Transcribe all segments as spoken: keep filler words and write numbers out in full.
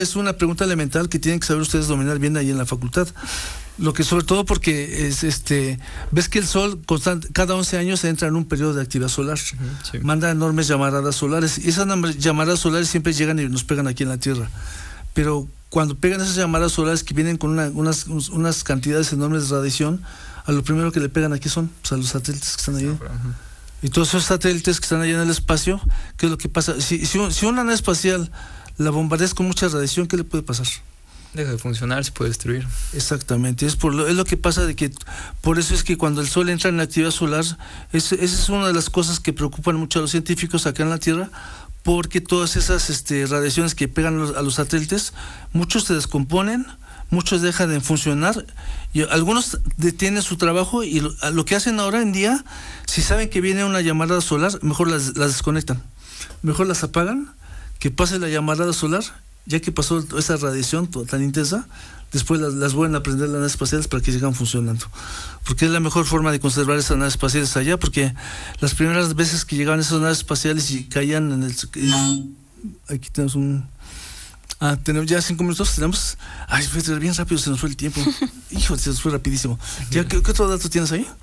Es una pregunta elemental que tienen que saber ustedes dominar bien ahí en la facultad. Lo que sobre todo porque es este ves que el sol constante, cada once años entra en un periodo de actividad solar, uh-huh, sí. Manda enormes llamaradas solares y esas llamaradas solares siempre llegan y nos pegan aquí en la Tierra, pero cuando pegan esas llamadas solares que vienen con una, unas, unas cantidades enormes de radiación, a lo primero que le pegan aquí son pues, a los satélites que están ahí. Uh-huh. Y todos esos satélites que están allá en el espacio, ¿qué es lo que pasa? Si, si, si una nave espacial la bombardeas con mucha radiación, ¿qué le puede pasar? Deja de funcionar, se puede destruir. Exactamente, es por lo, es lo que pasa de que por eso es que cuando el sol entra en la actividad solar, es, esa es una de las cosas que preocupan mucho a los científicos acá en la Tierra, porque todas esas este, radiaciones que pegan a los, a los satélites, muchos se descomponen, muchos dejan de funcionar y algunos detienen su trabajo y lo, lo que hacen ahora en día, si saben que viene una llamarada solar, mejor las, las desconectan, mejor las apagan, que pase la llamarada solar, ya que pasó esa radiación tan intensa, después las, las vuelven a prender las naves espaciales para que sigan funcionando, porque es la mejor forma de conservar esas naves espaciales allá, porque las primeras veces que llegaban esas naves espaciales y caían en el... Y, aquí tenemos un... Ah, tenemos ya cinco minutos, tenemos... Ay, fue bien rápido, se nos fue el tiempo. Hijo, se nos fue rapidísimo. ¿Ya, ¿qué, ¿Qué otro dato tienes ahí?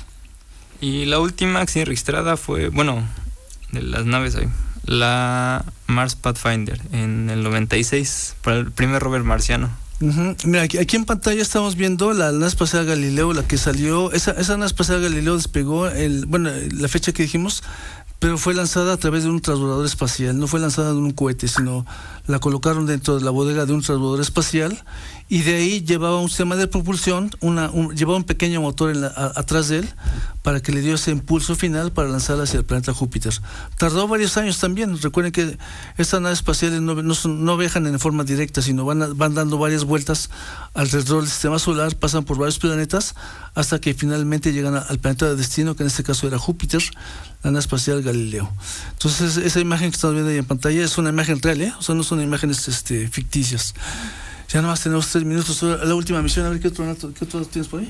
Y la última acción registrada fue, bueno, de las naves ahí, la Mars Pathfinder en el noventa y seis, para el primer rover marciano. Uh-huh. Mira, aquí, aquí en pantalla estamos viendo la nave espacial Galileo, la que salió, esa, esa nave espacial Galileo despegó, el, bueno, la fecha que dijimos, pero fue lanzada a través de un transbordador espacial, no fue lanzada en un cohete, sino la colocaron dentro de la bodega de un transbordador espacial y de ahí llevaba un sistema de propulsión, una, un, llevaba un pequeño motor en la, a, atrás de él para que le dio ese impulso final para lanzarla hacia el planeta Júpiter. Tardó varios años también. Recuerden que estas naves espaciales no, no, son, no viajan en forma directa, sino van, a, van dando varias vueltas alrededor del sistema solar, pasan por varios planetas hasta que finalmente llegan a, al planeta de destino, que en este caso era Júpiter, la nave espacial Galileo. Entonces esa imagen que estamos viendo ahí en pantalla es una imagen real, ¿eh? O sea, no son imágenes este, ficticias. Ya nomás tenemos tres minutos. La última misión, a ver qué otro, qué otro tienes por ahí.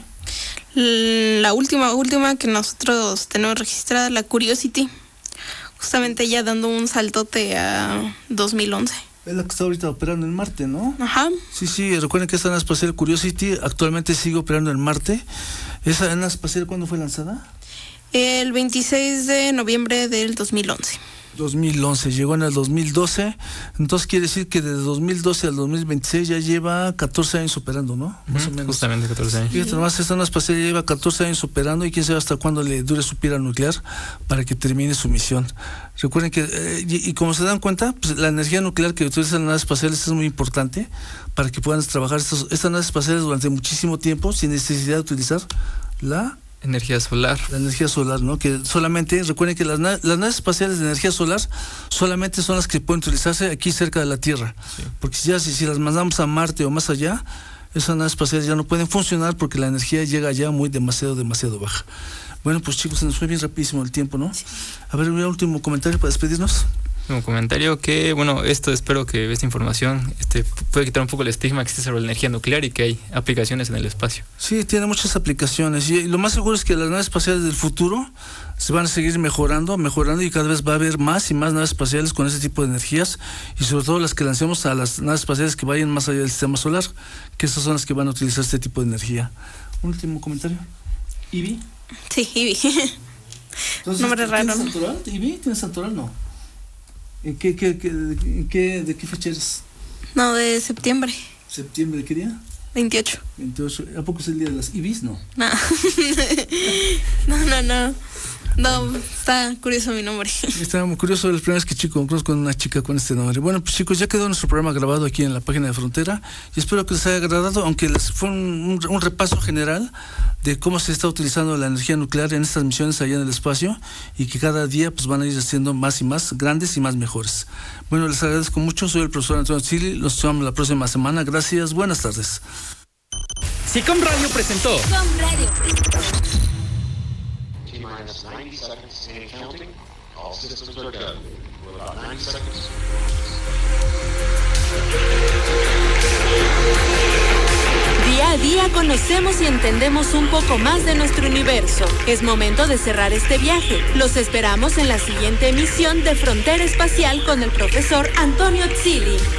La última, última que nosotros tenemos registrada, la Curiosity. Justamente ya dando un saltote a dos mil once. Es la que está ahorita operando en Marte, ¿no? Ajá. Sí, sí, recuerden que esta nave espacial Curiosity actualmente sigue operando en Marte. ¿Esa nave espacial cuándo fue lanzada? El veintiséis de noviembre del dos mil once. dos mil once, llegó en el dos mil doce, entonces quiere decir que desde dos mil doce al dos mil veintiséis ya lleva catorce años operando, ¿no? Más uh-huh, o menos. Justamente catorce años. Fíjate, nomás esta nave espacial lleva catorce años operando y quién sabe hasta cuándo le dure su pila nuclear para que termine su misión. Recuerden que, eh, y, y como se dan cuenta, pues la energía nuclear que utilizan las naves espaciales es muy importante para que puedan trabajar estos, estas naves espaciales durante muchísimo tiempo sin necesidad de utilizar la energía solar. La energía solar, ¿no? Que solamente, recuerden que las, na- las naves espaciales de energía solar solamente son las que pueden utilizarse aquí cerca de la Tierra. Sí. Porque ya si, si las mandamos a Marte o más allá, esas naves espaciales ya no pueden funcionar porque la energía llega allá muy demasiado, demasiado baja. Bueno, pues chicos, se nos fue bien rapidísimo el tiempo, ¿no? Sí. A ver, un último comentario para despedirnos. Un comentario que, bueno, esto espero que esta información este, puede quitar un poco el estigma que existe sobre la energía nuclear y que hay aplicaciones en el espacio. Sí, tiene muchas aplicaciones y lo más seguro es que las naves espaciales del futuro se van a seguir mejorando, mejorando y cada vez va a haber más y más naves espaciales con ese tipo de energías y sobre todo las que lancemos a las naves espaciales que vayan más allá del sistema solar, que esas son las que van a utilizar este tipo de energía. Un último comentario. ¿Ivy? Sí, Ivy. Nombre raro. ¿Tienes Santoral? ¿Ivy? ¿Tienes Santoral? No. ¿En qué, qué, qué, de, qué, ¿De qué fecha eres? No, de septiembre. ¿Septiembre? ¿Qué día? veintiocho. veintiocho. ¿A poco es el día de las Ibis? No. No. no, no, no. No, está curioso mi nombre. Está muy curioso, la primera vez que chico conozco con una chica con este nombre. Bueno, pues chicos, ya quedó nuestro programa grabado aquí en la página de Frontera y espero que les haya agradado, aunque les fue un, un, un repaso general de cómo se está utilizando la energía nuclear en estas misiones allá en el espacio y que cada día pues van a ir siendo más y más grandes y más mejores. Bueno, les agradezco mucho, soy el profesor Antonio Chili, los vemos la próxima semana. Gracias, buenas tardes. SICOM Radio presentó. SICOM Radio. ninety seconds and counting. All systems are go. We're about ninety seconds. Día a día conocemos y entendemos un poco más de nuestro universo. Es momento de cerrar este viaje. Los esperamos en la siguiente emisión de Frontera Espacial con el profesor Antonio Zilli.